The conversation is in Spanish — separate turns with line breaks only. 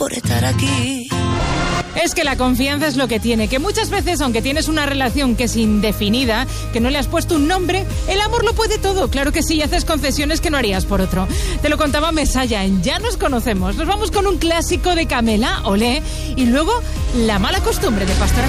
por estar aquí.
Es que la confianza es lo que tiene, que muchas veces, aunque tienes una relación que es indefinida, que no le has puesto un nombre, el amor lo puede todo. Claro que sí, y haces concesiones que no harías por otro. Te lo contaba Mesaya en Ya nos conocemos. Nos vamos con un clásico de Camela, Olé, y luego La mala costumbre de Pastora